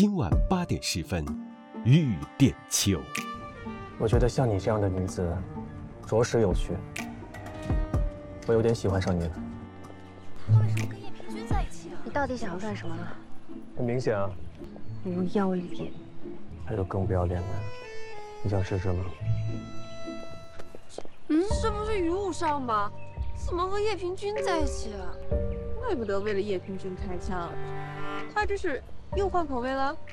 今晚8点10分，玉点秋。 我觉得像你这样的女子，着实有趣。我有点喜欢上你了。 他为什么跟叶平君在一起啊？ 你到底想要干什么了？ 很明显啊。 不要脸！ 还有更不要脸的，你想试试吗？ 这不是于无伤吗？怎么和叶平君在一起啊？怪不得为了叶平君开枪，他这是又换口味了。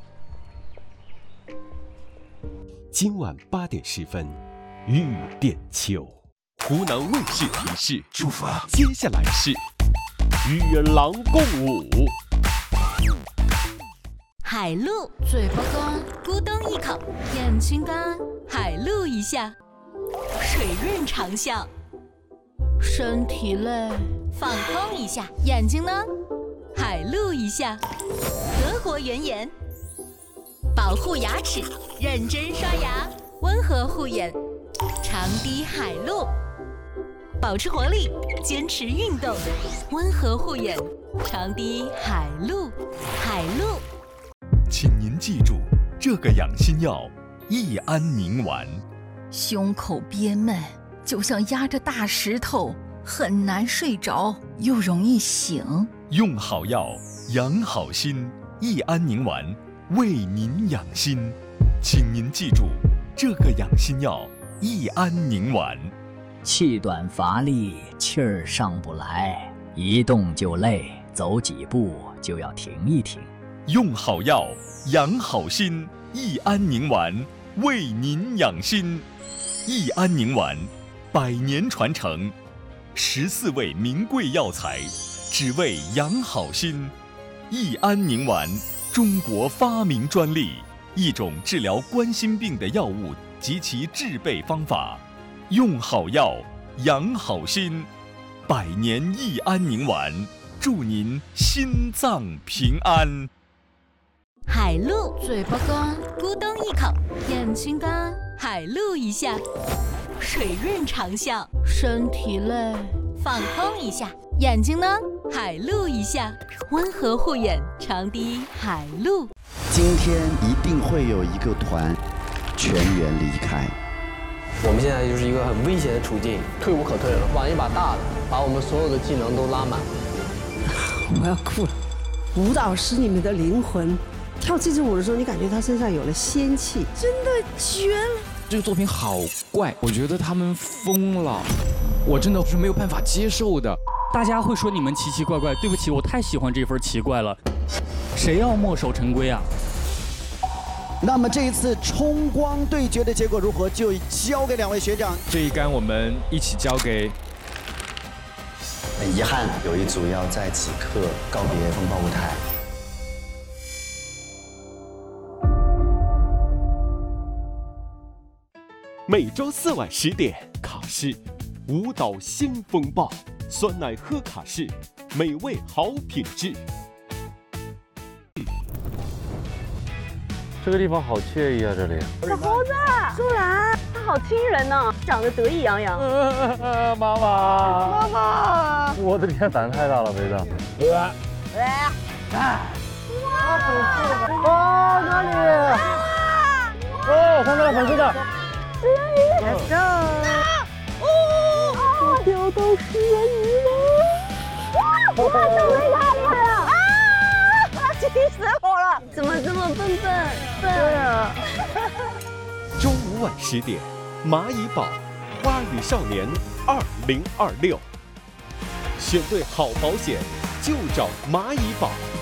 今晚8点10分，玉点秋。湖南卫视提示：出发，接下来是与狼共舞。 海陆嘴巴干，咕咚一口，眼睛干，海陆一下，水润长啸。身体累，放空一下，眼睛呢？海陆一下，德国原颜。保护牙齿，认真刷牙，温和护眼，长滴海陆。保持活力，坚持运动，温和护眼，长滴海陆。海陆。 请您记住这个养心药益安宁丸。 胸口憋闷，就像压着大石头，很难睡着，又容易醒。 用好药，养好心，益安宁丸为您养心。请您记住这个养心药益安宁丸。 气短乏力，气儿上不来，一动就累，走几步就要停一停。 用好药，养好心，益安宁丸为您养心。益安宁丸100年传承，14味名贵药材，只为养好心。益安宁丸，中国发明专利，一种治疗冠心病的药物及其制备方法。用好药，养好心，100年益安宁丸，祝您心脏平安。 海陆嘴巴干，咕咚一口，眼睛干，海陆一下，水润长啸。身体累，放空一下，眼睛呢？海陆一下，温和护眼，长滴海陆。 今天一定会有一个团全员离开。 我们现在就是一个很危险的处境，退无可退了。玩一把大的，把我们所有的技能都拉满。 我要哭了。舞蹈是你们的灵魂。跳这支舞的时候，你感觉他身上有了仙气，真的绝了！ 这个作品好怪，我觉得他们疯了，我真的是没有办法接受的。 大家会说你们奇奇怪怪，对不起，我太喜欢这份奇怪了。谁要墨守成规啊？ 那么这一次冲光对决的结果如何，就交给2位学长。 这一杆我们一起交给。 很遗憾，有一组要在此刻告别风暴舞台。 每周4晚10点，卡士舞蹈新风暴，酸奶喝卡士，美味好品质。 这个地方好惬意啊，这里。 小猴子，苏兰，他好亲人呢，长得得意洋洋。 妈妈，妈妈，我的天，胆子太大了，梅子。哦，哪里？哦，看到了，粉色的。 Let's go！ 哦，钓到食人鱼了！哇，这位太厉害了！气死我了！怎么这么笨？对啊。 周5晚10点，蚂蚁堡花语少年2026，选对好保险就找蚂蚁堡。